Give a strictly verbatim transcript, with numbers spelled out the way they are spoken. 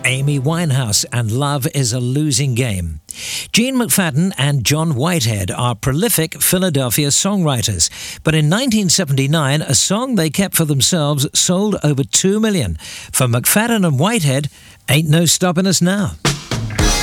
Amy Winehouse and Love is a Losing Game. Gene McFadden and John Whitehead are prolific Philadelphia songwriters, but in nineteen seventy-nine, a song they kept for themselves sold over two million. For McFadden and Whitehead, Ain't No Stopping Us Now.